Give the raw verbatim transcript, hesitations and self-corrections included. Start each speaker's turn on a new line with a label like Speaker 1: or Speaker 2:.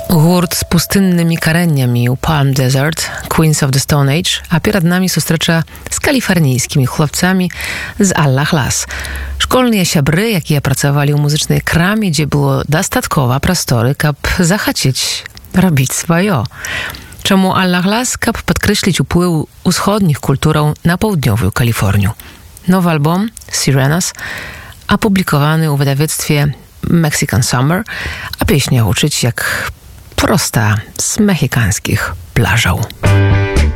Speaker 1: Gurd z pustynnymi karenniami u Palm Desert, Queens of the Stone Age, a перед нами сустрэча з каліфарнійскімі хлопцамі з Аллах-Лас. Школьныя сябры, якія працавалі ў музычнай краме, дзе было дастаткова прасторы, каб захацець рабіць сваё. Чаму Аллах-Лас? Каб падкрэсліць уплыў усходніх культураў на паўднёвую Каліфорнію. Nowy album Sirenas апублікаваны ў wydawnictwie Mexican Summer, a pieśnia uczyć jak prosta z mexikańskich plażów.